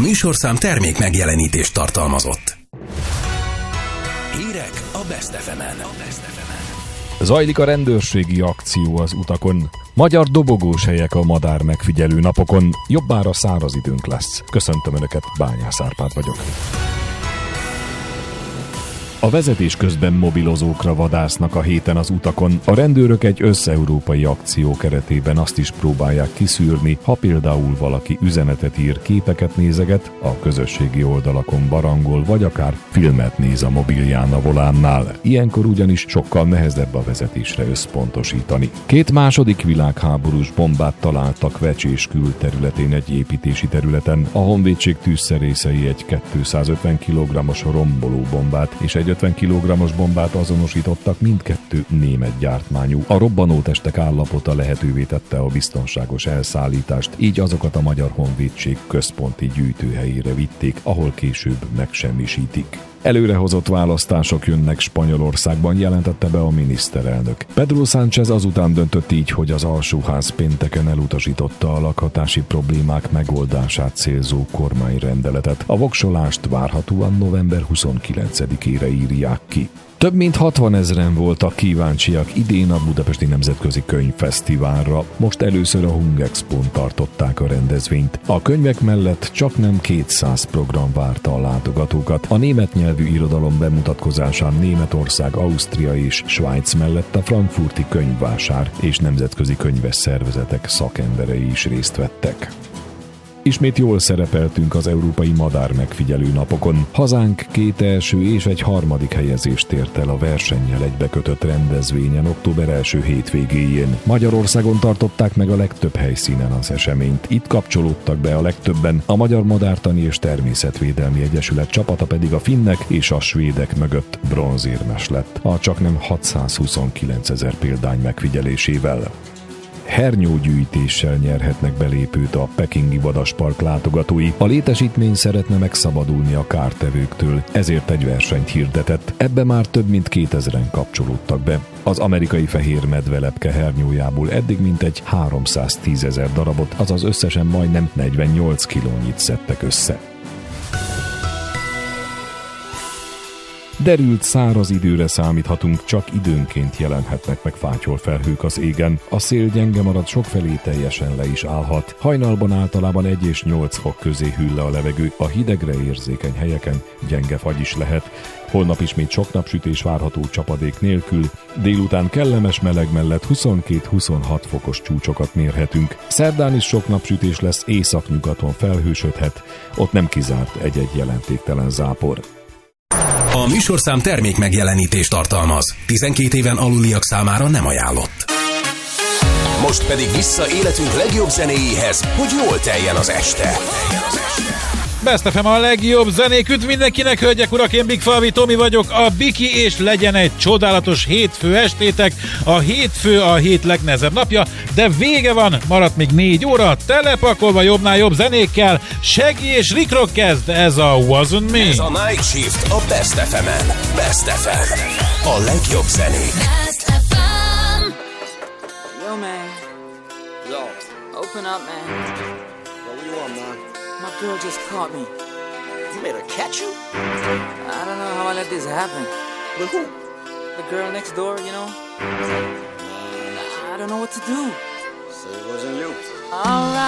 műsorszám termék megjelenítést tartalmazott. Hírek a Best FM-en. Zajlik a rendőrségi akció az utakon. Magyar dobogós helyek a madár megfigyelő napokon. Jobbára száraz időnk lesz. Köszöntöm Önöket, Bányász Árpád vagyok. A vezetés közben mobilozókra vadásznak a héten az utakon. A rendőrök egy összeurópai akció keretében azt is próbálják kiszűrni, ha például valaki üzenetet ír, képeket nézeget, a közösségi oldalakon barangol, vagy akár filmet néz a mobilján a volánnál. Ilyenkor ugyanis sokkal nehezebb a vezetésre összpontosítani. 2 második világháborús bombát találtak Vecsés külterületén egy építési területen. A honvédség tűzszerészei egy 250 kg-os romboló bombát és egy 50 kg-os bombát azonosítottak, mindkettő német gyártmányú. A robbanótestek állapota lehetővé tette a biztonságos elszállítást, így azokat a Magyar Honvédség központi gyűjtőhelyére vitték, ahol később megsemmisítik. Előrehozott választások jönnek Spanyolországban, jelentette be a miniszterelnök. Pedro Sánchez azután döntött így, hogy az alsóház pénteken elutasította a lakhatási problémák megoldását célzó kormányrendeletet. A voksolást várhatóan november 29-ére írják ki. Több mint 60 000 voltak kíváncsiak idén a Budapesti Nemzetközi Könyvfesztiválra. Most először a Hungexpón tartották a rendezvényt. A könyvek mellett csaknem 200 program várta a látogatókat. A német nyelvű irodalom bemutatkozásán Németország, Ausztria és Svájc mellett a frankfurti könyvvásár és nemzetközi könyves szervezetek szakemberei is részt vettek. Ismét jól szerepeltünk az európai madár megfigyelő napokon. Hazánk 2 első és egy 3. helyezést ért el a versennyel egybekötött rendezvényen október első hétvégéjén. Magyarországon tartották meg a legtöbb helyszínen az eseményt. Itt kapcsolódtak be a legtöbben, a Magyar Madártani és Természetvédelmi Egyesület csapata pedig a finnek és a svédek mögött bronzérmes lett, a csaknem 629 000 példány megfigyelésével. Hernyógyűjtéssel nyerhetnek belépőt a pekingi vadaspark látogatói. A létesítmény szeretne megszabadulni a kártevőktől, ezért egy versenyt hirdetett. Ebbe már több mint 2000-en kapcsolódtak be. Az amerikai fehér medvelepke hernyójából eddig mintegy 310 000 darabot, azaz összesen majdnem 48 kilónyit szedtek össze. Derült száraz időre számíthatunk, csak időnként jelenhetnek meg fátyolfelhők az égen. A szél gyenge marad, sokfelé teljesen le is állhat. Hajnalban általában 1 és 8 fok közé hűl le a levegő, a hidegre érzékeny helyeken gyenge fagy is lehet. Holnap ismét sok napsütés várható csapadék nélkül, délután kellemes meleg mellett 22-26 fokos csúcsokat mérhetünk. Szerdán is sok napsütés lesz, északnyugaton felhősödhet, ott nem kizárt egy-egy jelentéktelen zápor. A műsorszám termék megjelenítést tartalmaz. 12 éven aluliak számára nem ajánlott. Most pedig vissza életünk legjobb zenéjéhez, hogy jól teljen az este. Best FM a legjobb zenék, üdv mindenkinek, hölgyek, urak, én Big Falvi Tomi vagyok, a Biki, és legyen egy csodálatos hétfő estétek. A hétfő a hét legnehezebb napja, de vége van, maradt még 4 óra, telepakolva jobbnál jobb zenékkel. Shaggy és Rick Rock kezd, ez a Wasn't Me. Ez a Night Shift a Best FM-en. Best FM, a legjobb zenék. Best FM. Yo man, yo, open up man. What do you want, man? My girl just caught me. You made her catch you? I don't know how I let this happen. With who? The girl next door, you know? I don't know what to do. So it wasn't you. Alright.